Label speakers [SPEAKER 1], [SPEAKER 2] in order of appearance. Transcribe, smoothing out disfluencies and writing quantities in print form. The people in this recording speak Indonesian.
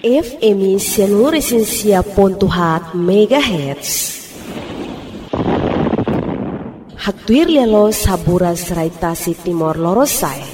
[SPEAKER 1] FM Sianuresinsia.hat MHz. Haktuir lialo saburas raitasi Timor Lorosai.